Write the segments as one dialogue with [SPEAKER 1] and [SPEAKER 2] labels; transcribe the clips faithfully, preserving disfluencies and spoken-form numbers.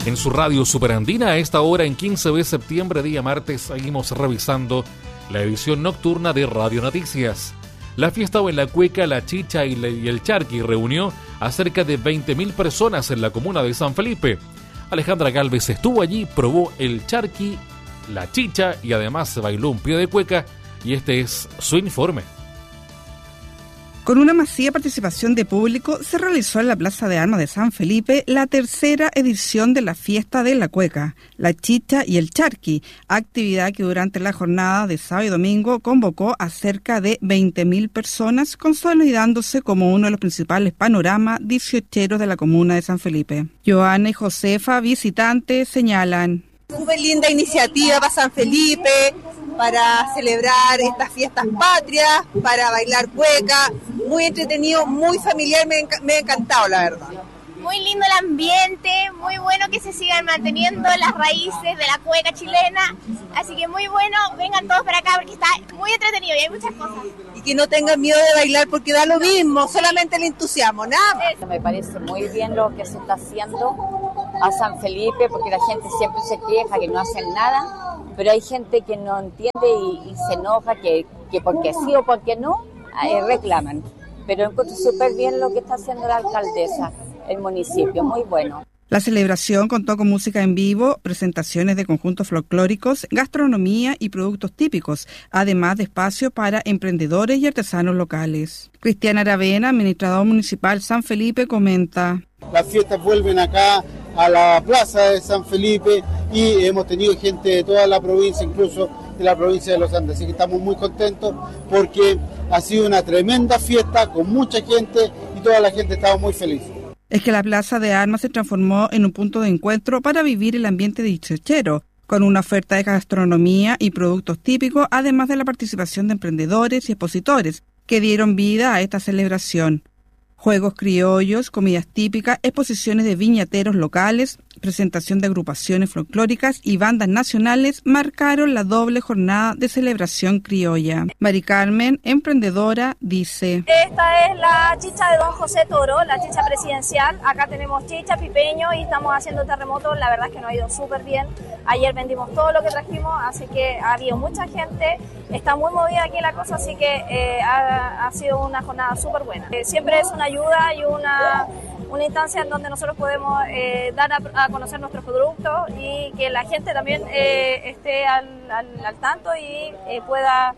[SPEAKER 1] En su radio Superandina, a esta hora, en quince de septiembre, día martes, seguimos revisando la edición nocturna de Radio Noticias. La fiesta o en la cueca, la chicha y, la, y el charqui reunió a cerca de veinte mil personas en la comuna de San Felipe. Alejandra Gálvez estuvo allí, probó el charqui, la chicha y además se bailó un pie de cueca, y este es su informe.
[SPEAKER 2] Con una masiva participación de público, se realizó en la Plaza de Armas de San Felipe la tercera edición de la fiesta de la cueca, la chicha y el charqui, actividad que durante la jornada de sábado y domingo convocó a cerca de veinte mil personas, consolidándose como uno de los principales panoramas dieciocheros de la comuna de San Felipe. Joana y Josefa, visitantes, señalan:
[SPEAKER 3] Súper linda iniciativa para San Felipe, para celebrar estas fiestas patrias, para bailar cueca, muy entretenido, muy familiar, me, enc- me ha encantado, la verdad.
[SPEAKER 4] Muy lindo el ambiente, muy bueno que se sigan manteniendo las raíces de la cueca chilena, así que muy bueno, vengan todos para acá porque está muy entretenido y hay muchas cosas.
[SPEAKER 3] Y que no tengan miedo de bailar porque da lo mismo, solamente el entusiasmo, nada más.
[SPEAKER 5] Me parece muy bien lo que se está haciendo a San Felipe, porque la gente siempre se queja que no hacen nada, pero hay gente que no entiende y, y se enoja que, que porque sí o porque no, eh, reclaman. Pero encuentro súper bien lo que está haciendo la alcaldesa, el municipio, muy bueno.
[SPEAKER 2] La celebración contó con música en vivo, presentaciones de conjuntos folclóricos, gastronomía y productos típicos, además de espacio para emprendedores y artesanos locales. Cristiana Aravena, administrador municipal San Felipe, comenta:
[SPEAKER 6] Las fiestas vuelven acá a la plaza de San Felipe y hemos tenido gente de toda la provincia, incluso de la provincia de Los Andes, así que estamos muy contentos porque ha sido una tremenda fiesta con mucha gente y toda la gente estaba muy feliz.
[SPEAKER 2] Es que la Plaza de Armas se transformó en un punto de encuentro para vivir el ambiente dieciochero, con una oferta de gastronomía y productos típicos, además de la participación de emprendedores y expositores que dieron vida a esta celebración. Juegos criollos, comidas típicas, exposiciones de viñateros locales, presentación de agrupaciones folclóricas y bandas nacionales marcaron la doble jornada de celebración criolla. Mari Carmen, emprendedora, dice:
[SPEAKER 7] Esta es la chicha de Don José Toro, la chicha presidencial. Acá tenemos chicha, pipeño y estamos haciendo terremoto. La verdad es que nos ha ido súper bien. Ayer vendimos todo lo que trajimos, así que ha habido mucha gente. Está muy movida aquí la cosa, así que eh, ha, ha sido una jornada súper buena. Eh, siempre es una ayuda y una, una instancia en donde nosotros podemos eh, dar a, a conocer nuestros productos y que la gente también eh, esté al, al, al tanto y eh, pueda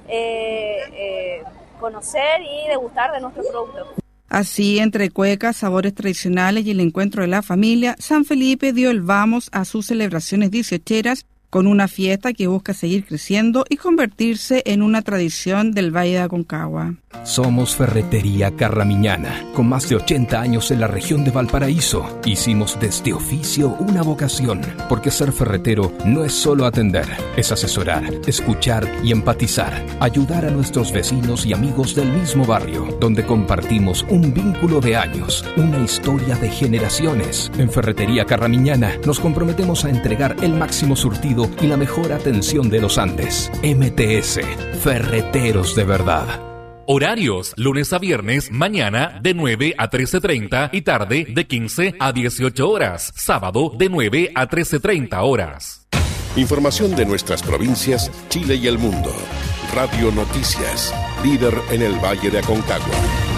[SPEAKER 7] eh, eh, conocer y degustar de nuestros productos.
[SPEAKER 2] Así, entre cuecas, sabores tradicionales y el encuentro de la familia, San Felipe dio el vamos a sus celebraciones dieciocheras con una fiesta que busca seguir creciendo y convertirse en una tradición del Valle de Aconcagua.
[SPEAKER 8] Somos Ferretería Carramiñana, con más de ochenta años en la región de Valparaíso. Hicimos de este oficio una vocación, porque ser ferretero no es solo atender, es asesorar, escuchar y empatizar, ayudar a nuestros vecinos y amigos del mismo barrio, donde compartimos un vínculo de años, una historia de generaciones. En Ferretería Carramiñana nos comprometemos a entregar el máximo surtido y la mejor atención de los Andes. M T S, Ferreteros de verdad.
[SPEAKER 1] Horarios, lunes a viernes, mañana de nueve a trece treinta y tarde de quince a dieciocho horas. Sábado de nueve a trece treinta horas.
[SPEAKER 9] Información de nuestras provincias, Chile y el mundo. Radio Noticias, líder en el Valle de Aconcagua.